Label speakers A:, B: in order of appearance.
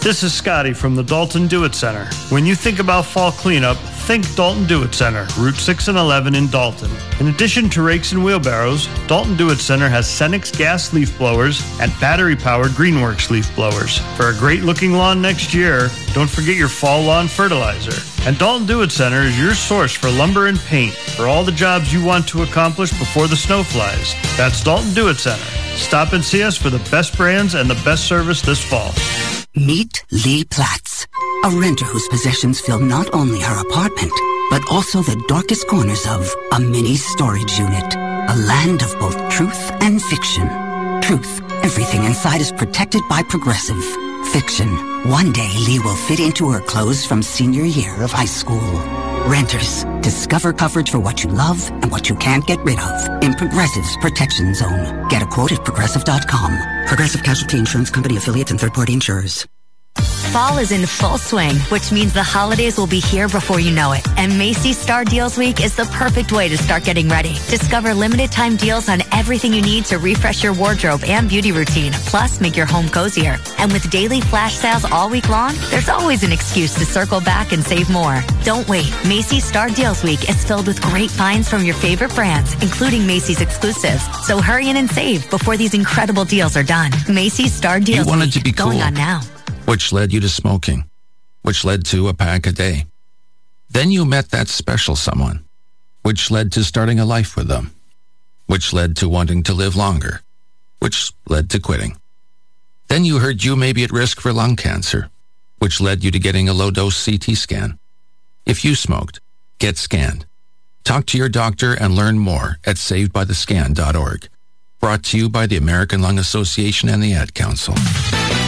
A: This is Scotty from the Dalton Do-It Center. When you think about fall cleanup, think Dalton Do-It Center, Route 6 and 11 in Dalton. In addition to rakes and wheelbarrows, Dalton Do-It Center has Cenex gas leaf blowers and battery-powered Greenworks leaf blowers. For a great-looking lawn next year, don't forget your fall lawn fertilizer. And Dalton Do-It Center is your source for lumber and paint for all the jobs you want to accomplish before the snow flies. That's Dalton Do-It Center. Stop and see us for the best brands and the best service this fall.
B: Meet Lee Platts, a renter whose possessions fill not only her apartment, but also the darkest corners of a mini storage unit. A land of both truth and fiction. Truth, everything inside is protected by Progressive. Fiction, one day Lee will fit into her clothes from senior year of high school. Renters, discover coverage for what you love and what you can't get rid of in Progressive's Protection Zone. Get a quote at Progressive.com. Progressive Casualty Insurance Company affiliates and third-party insurers.
C: Fall is in full swing, which means the holidays will be here before you know it. And Macy's Star Deals Week is the perfect way to start getting ready. Discover limited time deals on everything you need to refresh your wardrobe and beauty routine, plus make your home cozier. And with daily flash sales all week long, there's always an excuse to circle back and save more. Don't wait. Macy's Star Deals Week is filled with great finds from your favorite brands, including Macy's exclusives. So hurry in and save before these incredible deals are done. Macy's Star Deals
D: wanted
C: Week,
D: to be cool.
C: going on now.
D: Which led you to smoking, which led to a pack a day. Then you met that special someone, which led to starting a life with them, which led to wanting to live longer, which led to quitting. Then you heard you may be at risk for lung cancer, which led you to getting a low-dose CT scan. If you smoked, get scanned. Talk to your doctor and learn more at savedbythescan.org. Brought to you by the American Lung Association and the Ad Council.